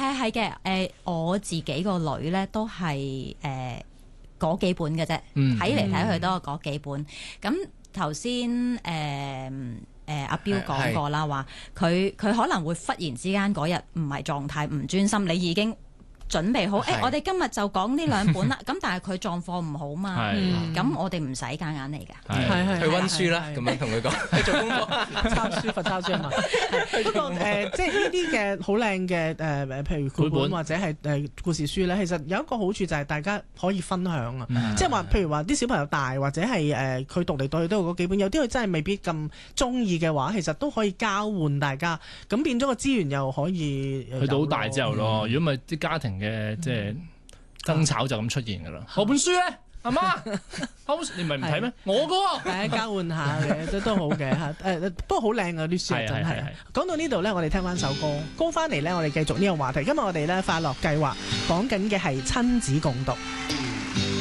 係嘅，我自己個女咧都係嗰幾本嘅啫，睇嚟睇去都係嗰幾本。咁頭先阿標講過啦，話佢可能會忽然之間嗰日唔係狀態，唔專心，你已經準備好，我哋今日就講呢兩本啦。咁但係佢狀況唔好嘛，咁我哋唔使夾硬嚟㗎， 去溫書啦，咁樣同佢講，去做功課， 抄書罰抄書啊嘛。不過即係呢啲嘅好靚嘅譬如繪本或者係故事書咧，其實有一個好處就係大家可以分享啊。即係話，譬如話啲小朋友大或者係佢讀嚟讀去都有嗰幾本，有啲佢真係未必咁中意嘅話，其實都可以交換大家，咁變咗個資源又可以去到好大之後咯。如果唔係啲家庭嘅即係爭吵就咁出現㗎啦。我本書咧，阿媽，你唔係唔睇咩？我嗰個交換下嘅都好嘅嚇。不過好靚啊啲書真係。講到呢度咧，我哋聽翻首歌，歌翻嚟咧，我哋繼續呢個話題。今日我哋咧快樂計劃講緊嘅係親子共讀。